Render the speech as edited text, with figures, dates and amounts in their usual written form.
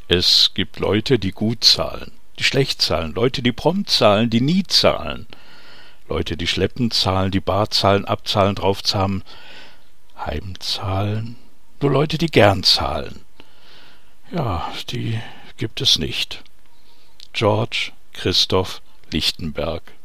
Es gibt Leute, die gut zahlen, die schlecht zahlen, Leute, die prompt zahlen, die nie zahlen, Leute, die schleppend zahlen, die bar zahlen, abzahlen, draufzahlen, heimzahlen, nur Leute, die gern zahlen. Ja, die gibt es nicht. George Christoph Lichtenberg.